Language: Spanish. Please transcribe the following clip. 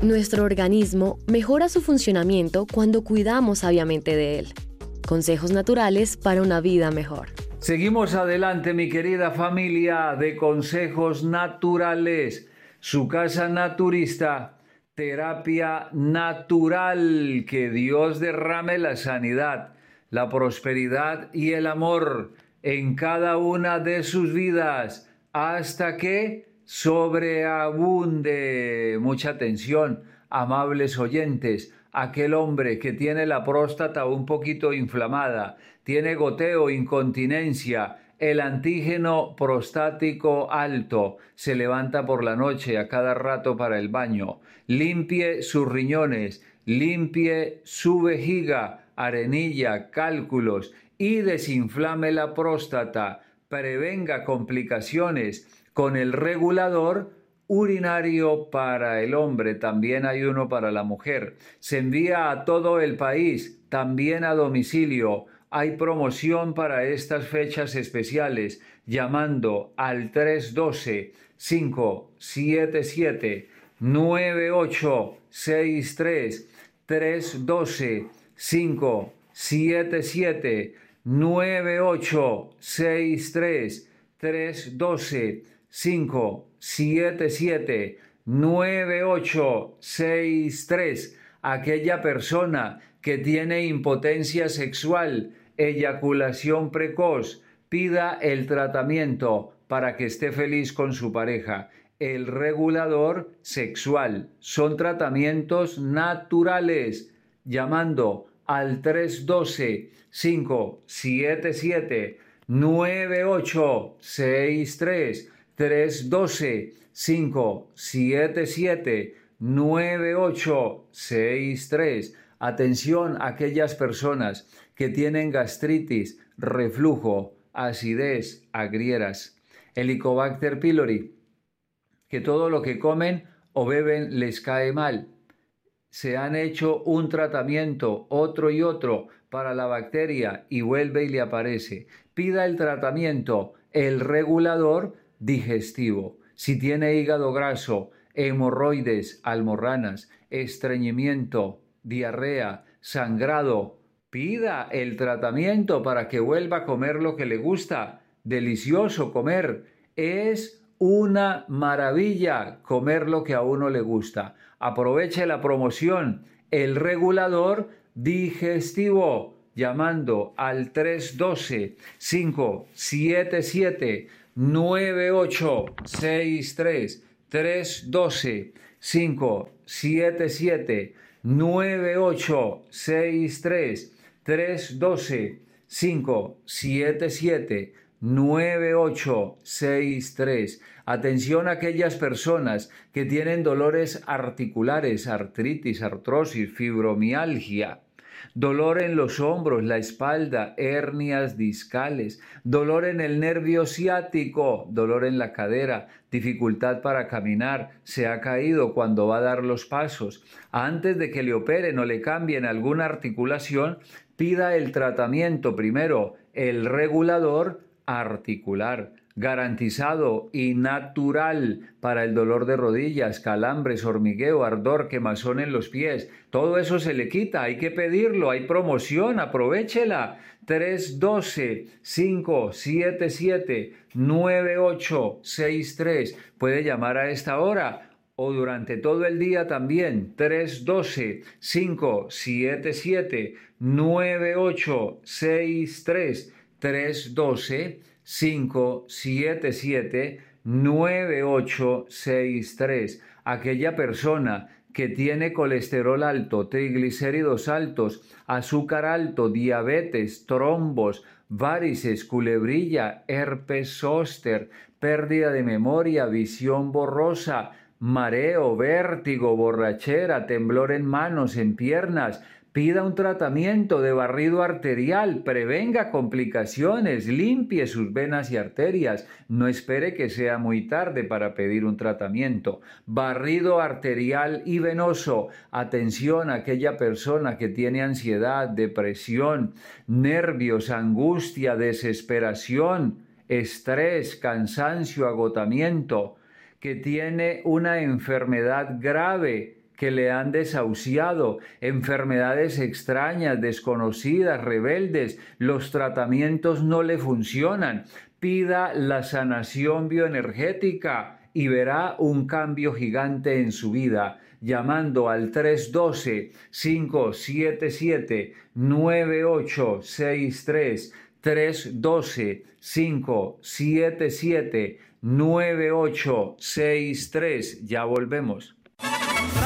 Nuestro organismo mejora su funcionamiento cuando cuidamos sabiamente de él. Consejos naturales para una vida mejor. Seguimos adelante, mi querida familia de Consejos Naturales. Su casa naturista, terapia natural. Que Dios derrame la sanidad, la prosperidad y el amor en cada una de sus vidas hasta que sobreabunde. Mucha atención, amables oyentes. Aquel hombre que tiene la próstata un poquito inflamada, tiene goteo, incontinencia, el antígeno prostático alto, se levanta por la noche a cada rato para el baño, limpie sus riñones, limpie su vejiga, arenilla, cálculos y desinflame la próstata, prevenga complicaciones con el regulador urinario para el hombre, también hay uno para la mujer. Se envía a todo el país, también a domicilio. Hay promoción para estas fechas especiales llamando al 312-577-9863, 312-577-9863, 312-577-9863. Aquella persona que tiene impotencia sexual, eyaculación precoz, pida el tratamiento para que esté feliz con su pareja. El regulador sexual. Son tratamientos naturales. Llamando al 312-577-9863. 312-577-9863. Atención a aquellas personas que tienen gastritis, reflujo, acidez, agrieras. Helicobacter pylori, que todo lo que comen o beben les cae mal. Se han hecho un tratamiento, otro y otro, para la bacteria y vuelve y le aparece. Pida el tratamiento, el regulador digestivo. Si tiene hígado graso, hemorroides, almorranas, estreñimiento, diarrea, sangrado, pida el tratamiento para que vuelva a comer lo que le gusta. Delicioso comer. Es una maravilla comer lo que a uno le gusta. Aproveche la promoción, el regulador digestivo, llamando al 312-577-9863, 312-577-9863, 312-577-9863. Atención a aquellas personas que tienen dolores articulares, artritis, artrosis, fibromialgia, dolor en los hombros, la espalda, hernias discales, dolor en el nervio ciático, dolor en la cadera, dificultad para caminar, se ha caído cuando va a dar los pasos. Antes de que le operen o le cambien alguna articulación, pida el tratamiento primero, el regulador articular, garantizado y natural para el dolor de rodillas, calambres, hormigueo, ardor, quemazón en los pies. Todo eso se le quita, hay que pedirlo, hay promoción, aprovéchela. 312-577-9863. Puede llamar a esta hora o durante todo el día también. 312-577-9863. 312-577-9863. Aquella persona que tiene colesterol alto, triglicéridos altos, azúcar alto, diabetes, trombos, varices, culebrilla, herpes zóster, pérdida de memoria, visión borrosa, mareo, vértigo, borrachera, temblor en manos, en piernas. Pida un tratamiento de barrido arterial, prevenga complicaciones, limpie sus venas y arterias. No espere que sea muy tarde para pedir un tratamiento. Barrido arterial y venoso. Atención a aquella persona que tiene ansiedad, depresión, nervios, angustia, desesperación, estrés, cansancio, agotamiento, que tiene una enfermedad grave que le han desahuciado, enfermedades extrañas, desconocidas, rebeldes, los tratamientos no le funcionan. Pida la sanación bioenergética y verá un cambio gigante en su vida, llamando al 312-577-9863, 312-577-9863. Ya volvemos.